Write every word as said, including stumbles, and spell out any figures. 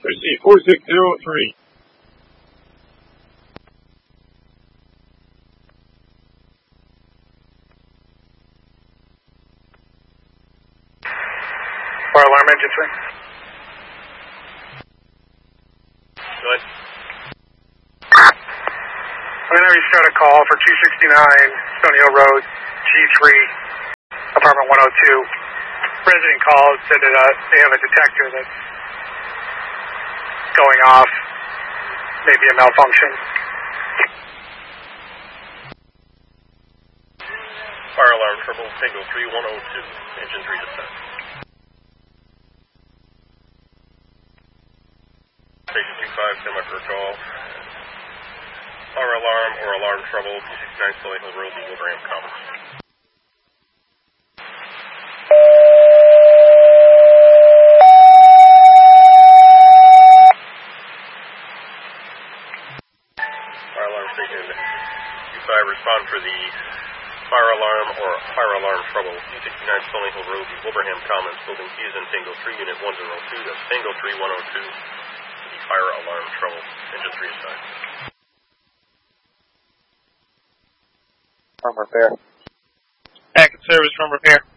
Proceed four six zero three. Fire alarm engine three. Go ahead. I'm going to restart a call for two sixty-nine Stony Hill Road, G three, apartment one oh two. Resident called, said that uh, they have a detector that's going off, maybe a malfunction. Fire alarm trouble, Tango three one oh two, engine three descent. Station two five, semi for a call. Fire alarm or alarm trouble, two sixty-nine Stony Hill Road, Wilbraham Commons. Fire alarm station two five, respond for the fire alarm or fire alarm trouble, two sixty-nine Stony Hill Road, Wilbraham Commons, building C is in Tango three, unit one oh two, that's Tango three one oh two, the fire alarm trouble, engine three assigned. From repair. Active service from repair.